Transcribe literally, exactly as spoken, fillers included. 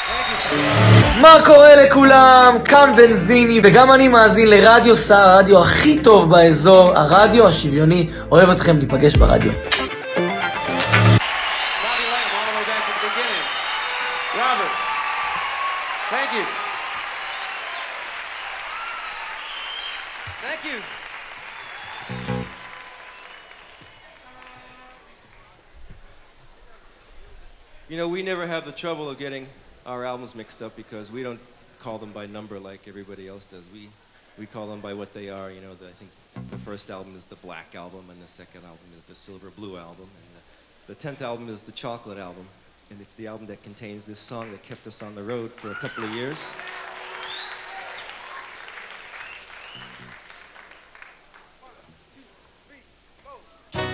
מה קורה לכולם? כאן בנזיני, וגם אני מאזין לרדיו סער, הרדיו הכי טוב באזור, הרדיו השוויוני. אוהב אתכם, ניפגש ברדיו. Thank you. Thank you. You know, we never have the trouble of getting our albums mixed up because we don't call them by number like everybody else does. We we call them by what they are. You know, the, I think the first album is the Black Album, and the second album is the Silver Blue Album, and the, the tenth album is the Chocolate Album, and it's the album that contains this song that kept us on the road for a couple of years.